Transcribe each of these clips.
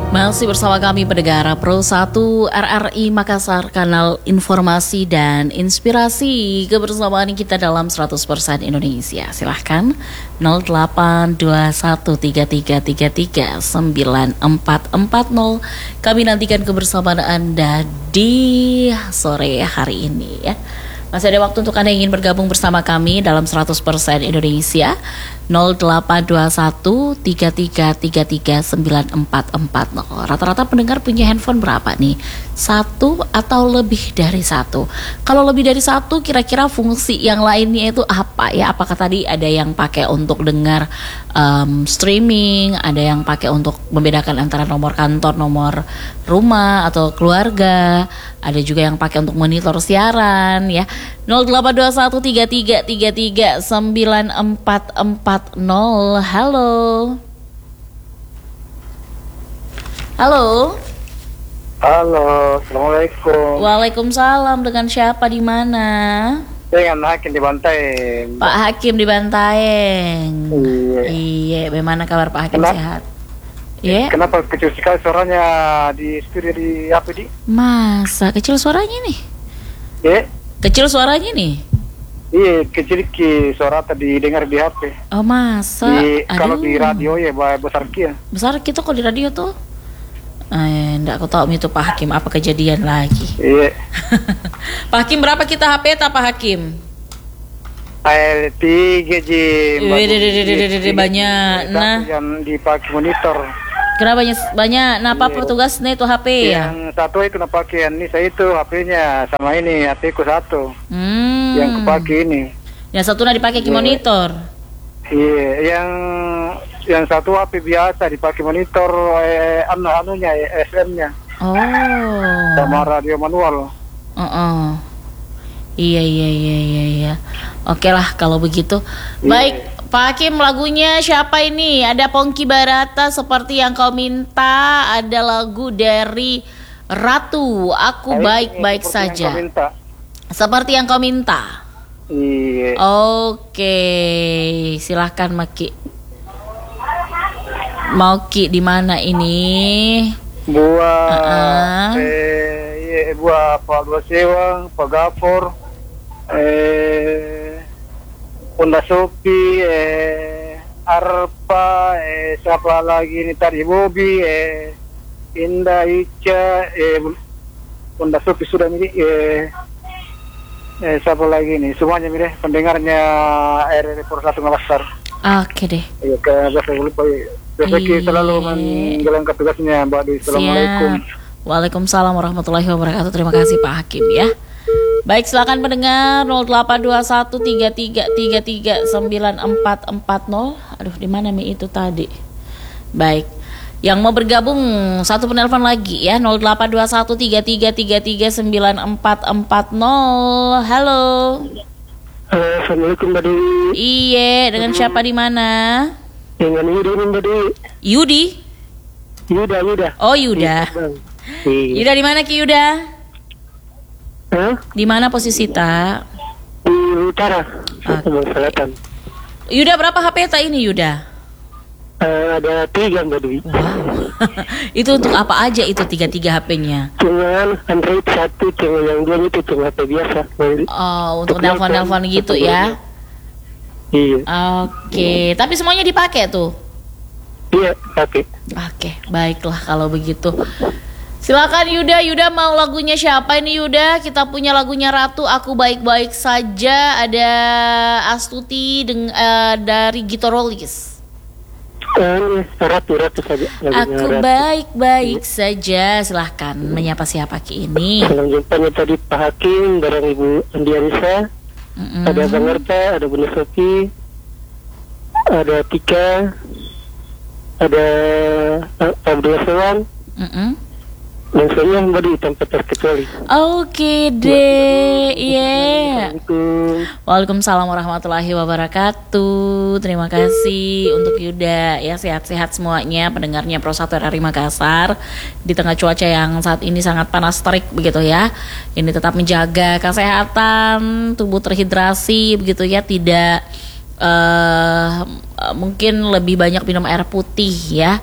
Masih bersama kami pendengar Pro 1 RRI Makassar, kanal informasi dan inspirasi. Kebersamaan kita dalam 100% Indonesia. Silahkan 082133339440. Kami nantikan kebersamaan Anda di sore hari ini ya. Masih ada waktu untuk Anda yang ingin bergabung bersama kami dalam 100% Indonesia. 082133339440. Rata-rata pendengar punya handphone berapa nih? Satu atau lebih dari satu? Kalau lebih dari satu, kira-kira fungsi yang lainnya itu apa ya? Apakah tadi ada yang pakai untuk dengar streaming, ada yang pakai untuk membedakan antara nomor kantor, nomor rumah atau keluarga, ada juga yang pakai untuk monitor siaran ya. 082133339440. Halo. Halo. Halo, assalamualaikum. Waalaikumsalam. Dengan siapa di mana? Dengan Hakim di Bantaeng. Pak Hakim di Bantaeng. Iya. Iya, bagaimana kabar Pak Hakim? Sehat? Iya. Kenapa kecil sekali suaranya di studio di apa di? Masa kecil suaranya nih? Iya. Kecil suaranya nih? Iya, kecil suara tadi dengar di HP. Oh masa? Kalau di radio ya besar kia. Besar kita kok di radio tuh? Enggak, aku tahu itu Pak Hakim, apa kejadian lagi? Iya. Pak Hakim, berapa kita HP Pak Hakim? 3 G. Banyak. Nah, yang dipakai monitor. Kenapa banyak? Nah, apa petugasnya itu HP ya? Yang satu itu pakai ini saya itu HP-nya sama ini HP-ku satu. Yang kepake ini. Yang satu dipakai ke monitor. Iya, yang satu HP biasa dipakai monitor anunya FM-nya. Oh. Sama radio manual. Iya. Oke lah kalau begitu. Baik, Pak Hakim, lagunya siapa ini? Ada Pongki Barata, Seperti Yang Kau Minta. Ada lagu dari Ratu, Aku Baik-Baik Saja. Seperti Yang Kau Minta. Iya. Oke, silahkan Maki. Mau Ki di mana ini? Buah Pak Gosewang, Pak Gafur, Unda Sopi, Arpa, siapa lagi ini tadi Bobi, Indah Ica, Unda Sopi sudah ini, siapa lagi nih? Semuanya nih pendengarnya RRI Pro 1 Makassar. Oke deh. Iya, biasa lupa. Biasa selalu menjalankan tugasnya, Mbak Dwi. Assalamualaikum. Waalaikumsalam warahmatullahi wabarakatuh. Terima kasih Pak Hakim ya. Baik, silakan pendengar 082133339440. Aduh, di mana Mi itu tadi? Baik. Yang mau bergabung satu penelpon lagi ya, 082133339440. Halo. Halo, assalamualaikum Mbak Dewi. Iya, dengan siapa di mana? Dengan Yuda Mbak Dewi. Yudi? Yuda. Oh, Yuda. Yuda di mana Ki Yuda? Hah? Di mana posisi Tak? Di utara, selatan. Yuda, berapa HP Tak ini Yuda? Ada 3 Mbak Dewi. Wow. Itu untuk apa aja itu 3 HP-nya? Cuman Android 1, cuma yang 2 itu cuma HP biasa. Oh, untuk nelpon-nelpon gitu ya? Iya. Oke, tapi semuanya dipakai tuh? Iya, pakai. Oke, baiklah kalau begitu. Silakan Yuda mau lagunya siapa ini Yuda? Kita punya lagunya Ratu, Aku Baik-Baik Saja. Ada Astuti dari Gitorolis. Ratu saja. Aku baik-baik saja. Silahkan menyapa siapa Ki ini? Salam jumpanya tadi Pak Hakim, bareng Ibu Andi Arisa. Ada Bang Erta, ada Bunda Sofi, ada Tika, ada Abdullah Sewan. Dan saya Mbak Dewi tanpa terkecuali. Oke deh, iya. Waalaikumsalam warahmatullahi wabarakatuh. Terima kasih untuk Yuda ya, sehat-sehat semuanya pendengarnya Pro 1 RRI Makassar. Di tengah cuaca yang saat ini sangat panas terik begitu ya. Ini tetap menjaga kesehatan, tubuh terhidrasi begitu ya, tidak mungkin lebih banyak minum air putih ya.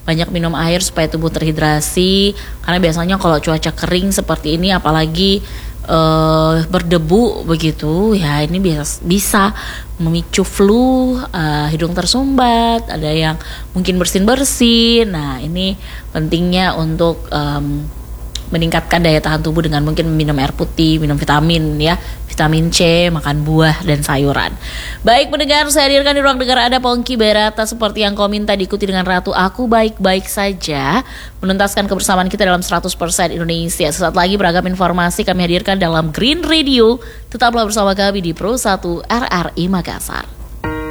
banyak minum air supaya tubuh terhidrasi, karena biasanya kalau cuaca kering seperti ini apalagi berdebu begitu ya, ini bisa memicu flu, hidung tersumbat, ada yang mungkin bersin-bersin. Nah, ini pentingnya untuk meningkatkan daya tahan tubuh dengan mungkin minum air putih, minum vitamin ya, vitamin C, makan buah dan sayuran. Baik pendengar, saya hadirkan di ruang dengar ada Pongki Berata seperti yang kau minta, diikuti dengan Ratu Aku Baik-Baik Saja, menuntaskan kebersamaan kita dalam 100% Indonesia. Sesaat lagi beragam informasi kami hadirkan dalam Green Radio. Tetaplah bersama kami di Pro 1 RRI Makassar.